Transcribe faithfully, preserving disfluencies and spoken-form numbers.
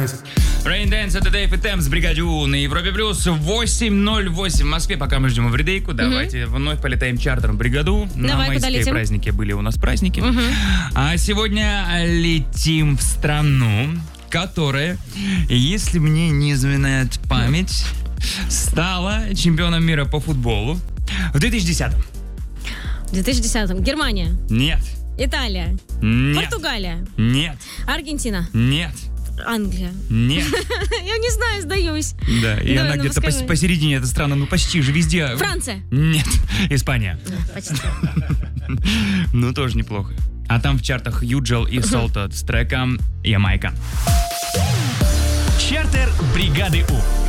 Rain Dance, это Дэйв и Темс, Бригаде У на Европе Плюс. восемь ноль восемь в Москве, пока мы ждем эвридейку. Давайте угу. вновь полетаем чартером в Бригаду. Давай, на майские летим? праздники были у нас праздники. Угу. А сегодня летим в страну, которая, если мне не изменяет память, стала чемпионом мира по футболу в две тысячи десятом. В две тысячи десятом. Германия. Нет. Италия. Нет. Португалия. Нет. Аргентина. Нет. Англия. Нет. Я не знаю, сдаюсь. Да, и Давай, она ну, где-то подскажи. пос- посередине этой страны, ну почти же везде. Франция. Нет. Испания. Почти. Ну, тоже неплохо. А там в чартах Юджел и Солтед с треком «Ямайка». Чартер бригады У.